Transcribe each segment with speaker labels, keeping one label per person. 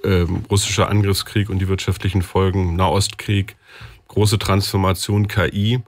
Speaker 1: russischer Angriffskrieg und die wirtschaftlichen Folgen, Nahostkrieg, große Transformation, KI.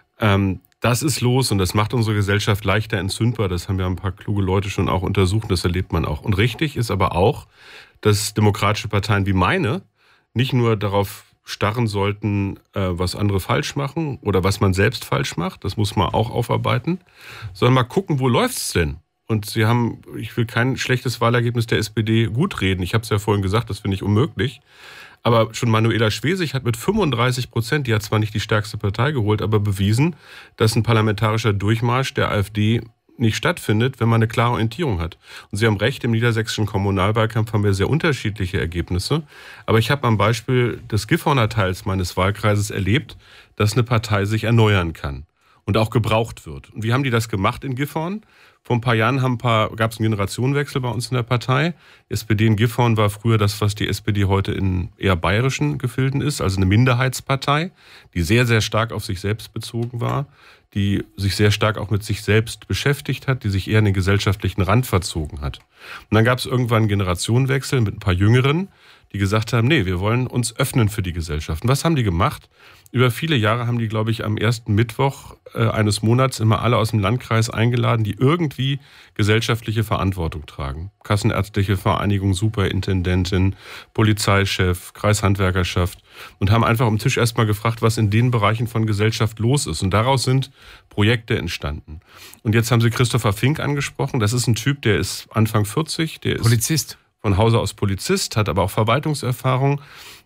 Speaker 1: Das ist los und das macht unsere Gesellschaft leichter entzündbar. Das haben ja ein paar kluge Leute schon auch untersucht, das erlebt man auch. Und richtig ist aber auch, dass demokratische Parteien wie meine nicht nur darauf starren sollten, was andere falsch machen oder was man selbst falsch macht, das muss man auch aufarbeiten, sondern mal gucken, wo läuft's denn? Und ich will kein schlechtes Wahlergebnis der SPD gut reden. Ich habe es ja vorhin gesagt, das finde ich unmöglich. Aber schon Manuela Schwesig hat mit 35%, die hat zwar nicht die stärkste Partei geholt, aber bewiesen, dass ein parlamentarischer Durchmarsch der AfD nicht stattfindet, wenn man eine klare Orientierung hat. Und Sie haben recht, im niedersächsischen Kommunalwahlkampf haben wir sehr unterschiedliche Ergebnisse. Aber ich habe am Beispiel des Gifhorner Teils meines Wahlkreises erlebt, dass eine Partei sich erneuern kann und auch gebraucht wird. Und wie haben die das gemacht in Gifhorn? Vor ein paar Jahren gab es einen Generationenwechsel bei uns in der Partei. Die SPD in Gifhorn war früher das, was die SPD heute in eher bayerischen Gefilden ist, also eine Minderheitspartei, die sehr, sehr stark auf sich selbst bezogen war, die sich sehr stark auch mit sich selbst beschäftigt hat, die sich eher in den gesellschaftlichen Rand verzogen hat. Und dann gab es irgendwann einen Generationenwechsel mit ein paar Jüngeren, die gesagt haben, nee, wir wollen uns öffnen für die Gesellschaft. Und was haben die gemacht? Über viele Jahre haben die, glaube ich, am ersten Mittwoch eines Monats immer alle aus dem Landkreis eingeladen, die irgendwie gesellschaftliche Verantwortung tragen. Kassenärztliche Vereinigung, Superintendentin, Polizeichef, Kreishandwerkerschaft und haben einfach am Tisch erstmal gefragt, was in den Bereichen von Gesellschaft los ist. Und daraus sind Projekte entstanden. Und jetzt haben Sie Christopher Fink angesprochen. Das ist ein Typ, der ist Anfang 40, der
Speaker 2: Polizist.
Speaker 1: Ist von Hause aus Polizist, hat aber auch Verwaltungserfahrung,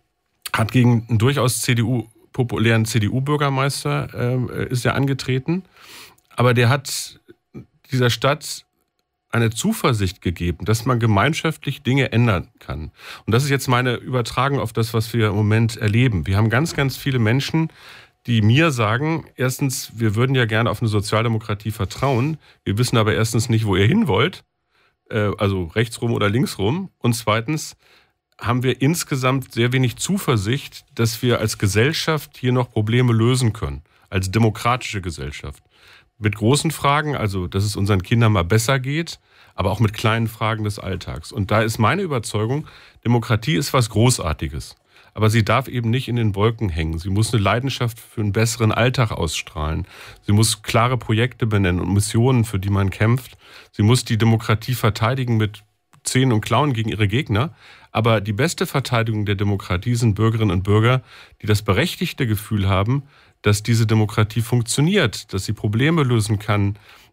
Speaker 1: hat gegen einen durchaus populären CDU-Bürgermeister ist er angetreten. Aber der hat dieser Stadt eine Zuversicht gegeben, dass man gemeinschaftlich Dinge ändern kann. Und das ist jetzt meine Übertragung auf das, was wir im Moment erleben. Wir haben ganz, ganz viele Menschen, die mir sagen, erstens, wir würden ja gerne auf eine Sozialdemokratie vertrauen. Wir wissen aber erstens nicht, wo ihr hin wollt. Also rechtsrum oder linksrum. Und zweitens haben wir insgesamt sehr wenig Zuversicht, dass wir als Gesellschaft hier noch Probleme lösen können. Als demokratische Gesellschaft. Mit großen Fragen, also dass es unseren Kindern mal besser geht, aber auch mit kleinen Fragen des Alltags. Und da ist meine Überzeugung, Demokratie ist was Großartiges. Aber sie darf eben nicht in den Wolken hängen. Sie muss eine Leidenschaft für einen besseren Alltag ausstrahlen. Sie muss klare Projekte benennen und Missionen, für die man kämpft. Sie muss die Demokratie verteidigen mit Zähnen und Klauen gegen ihre Gegner. Aber die beste Verteidigung der Demokratie sind Bürgerinnen und Bürger, die das berechtigte Gefühl haben, dass diese Demokratie funktioniert, dass sie Probleme lösen kann.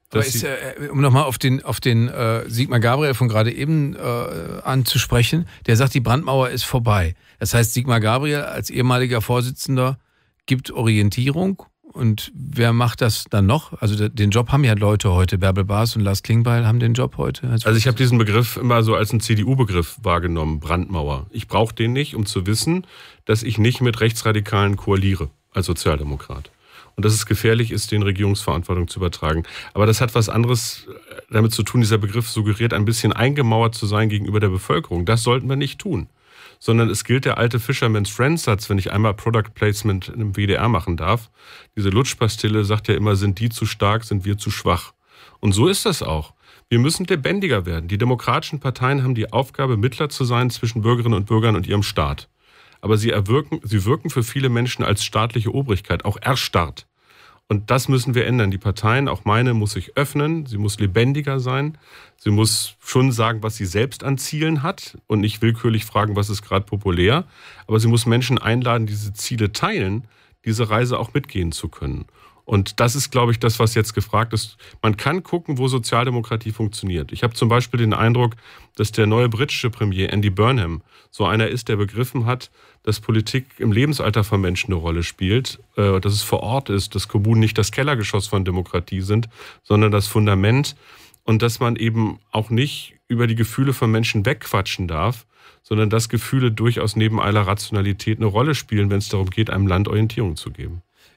Speaker 2: Um nochmal auf den Sigmar Gabriel von gerade eben anzusprechen, der sagt, die Brandmauer ist vorbei. Das heißt, Sigmar Gabriel als ehemaliger Vorsitzender gibt Orientierung. Und wer macht das dann noch? Also den Job haben ja Leute heute. Bärbel Baas und Lars Klingbeil haben den Job heute.
Speaker 1: Also ich habe diesen Begriff immer so als einen CDU-Begriff wahrgenommen, Brandmauer. Ich brauche den nicht, um zu wissen, dass ich nicht mit Rechtsradikalen koaliere als Sozialdemokrat. Und dass es gefährlich ist, den Regierungsverantwortung zu übertragen. Aber das hat was anderes damit zu tun. Dieser Begriff suggeriert, ein bisschen eingemauert zu sein gegenüber der Bevölkerung. Das sollten wir nicht tun. Sondern es gilt der alte Fisherman's Friend-Satz, wenn ich einmal Product Placement im WDR machen darf. Diese Lutschpastille sagt ja immer, sind die zu stark, sind wir zu schwach. Und so ist das auch. Wir müssen lebendiger werden. Die demokratischen Parteien haben die Aufgabe, Mittler zu sein zwischen Bürgerinnen und Bürgern und ihrem Staat. Aber sie wirken für viele Menschen als staatliche Obrigkeit, auch erstarrt. Und das müssen wir ändern. Die Parteien, auch meine, muss sich öffnen. Sie muss lebendiger sein. Sie muss schon sagen, was sie selbst an Zielen hat und nicht willkürlich fragen, was ist gerade populär. Aber sie muss Menschen einladen, diese Ziele teilen, diese Reise auch mitgehen zu können. Und das ist, glaube ich, das, was jetzt gefragt ist. Man kann gucken, wo Sozialdemokratie funktioniert. Ich habe zum Beispiel den Eindruck, dass der neue britische Premier Andy Burnham so einer ist, der begriffen hat, dass Politik im Lebensalter von Menschen eine Rolle spielt, dass es vor Ort ist, dass Kommunen nicht das Kellergeschoss von Demokratie sind, sondern das Fundament und dass man eben auch nicht über die Gefühle von Menschen wegquatschen darf, sondern dass Gefühle durchaus neben aller Rationalität eine Rolle spielen, wenn es darum geht, einem Land Orientierung zu geben.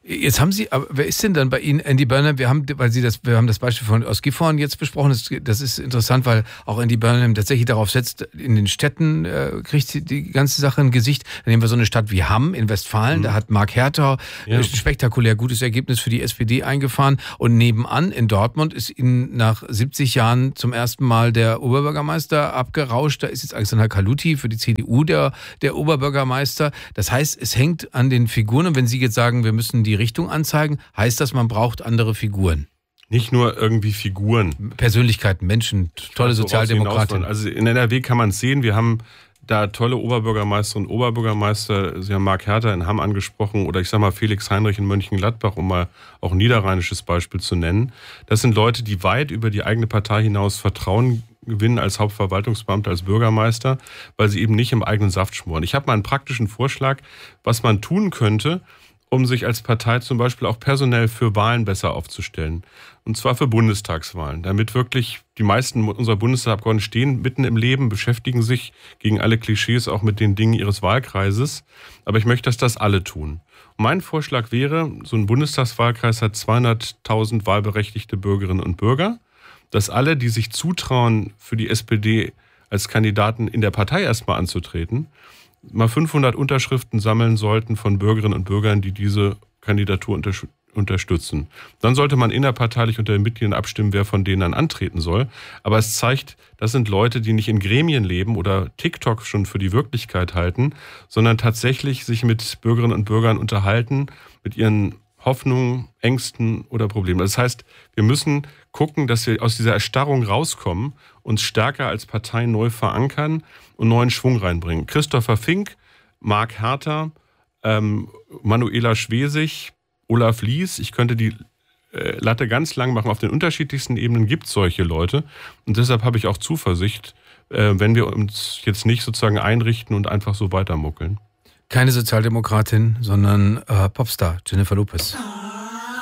Speaker 2: Jetzt haben Sie, aber wer ist denn dann bei Ihnen Andy Burnham? Wir haben das Beispiel aus Gifhorn jetzt besprochen. Das ist interessant, weil auch Andy Burnham tatsächlich darauf setzt, in den Städten kriegt die ganze Sache ein Gesicht. Dann nehmen wir so eine Stadt wie Hamm in Westfalen. Da hat Mark Herter ein spektakulär gutes Ergebnis für die SPD eingefahren. Und nebenan in Dortmund ist Ihnen nach 70 Jahren zum ersten Mal der Oberbürgermeister abgerauscht. Da ist jetzt Alexander Kaluti für die CDU der Oberbürgermeister. Das heißt, es hängt an den Figuren. Und wenn Sie jetzt sagen, wir müssen die Richtung anzeigen, heißt das, man braucht andere Figuren.
Speaker 1: Nicht nur irgendwie Figuren.
Speaker 2: Persönlichkeiten, Menschen, tolle Sozialdemokraten.
Speaker 1: Also in NRW kann man es sehen, wir haben da tolle Oberbürgermeisterinnen und Oberbürgermeister. Sie haben Mark Herter in Hamm angesprochen oder ich sag mal Felix Heinrich in Mönchengladbach, um mal auch ein niederrheinisches Beispiel zu nennen. Das sind Leute, die weit über die eigene Partei hinaus Vertrauen gewinnen als Hauptverwaltungsbeamter, als Bürgermeister, weil sie eben nicht im eigenen Saft schmoren. Ich habe mal einen praktischen Vorschlag, was man tun könnte, um sich als Partei zum Beispiel auch personell für Wahlen besser aufzustellen. Und zwar für Bundestagswahlen, damit wirklich die meisten unserer Bundestagsabgeordneten stehen mitten im Leben, beschäftigen sich gegen alle Klischees auch mit den Dingen ihres Wahlkreises. Aber ich möchte, dass das alle tun. Und mein Vorschlag wäre, so ein Bundestagswahlkreis hat 200.000 wahlberechtigte Bürgerinnen und Bürger, dass alle, die sich zutrauen, für die SPD als Kandidaten in der Partei erstmal anzutreten, mal 500 Unterschriften sammeln sollten von Bürgerinnen und Bürgern, die diese Kandidatur unterstützen. Dann sollte man innerparteilich unter den Mitgliedern abstimmen, wer von denen dann antreten soll. Aber es zeigt, das sind Leute, die nicht in Gremien leben oder TikTok schon für die Wirklichkeit halten, sondern tatsächlich sich mit Bürgerinnen und Bürgern unterhalten, mit ihren Hoffnungen, Ängsten oder Problemen. Das heißt, wir müssen gucken, dass wir aus dieser Erstarrung rauskommen, uns stärker als Partei neu verankern und neuen Schwung reinbringen. Christopher Fink, Mark Herter, Manuela Schwesig, Olaf Lies, ich könnte die Latte ganz lang machen. Auf den unterschiedlichsten Ebenen gibt es solche Leute. Und deshalb habe ich auch Zuversicht, wenn wir uns jetzt nicht sozusagen einrichten und einfach so weitermuckeln.
Speaker 2: Keine Sozialdemokratin, sondern Popstar Jennifer Lopez.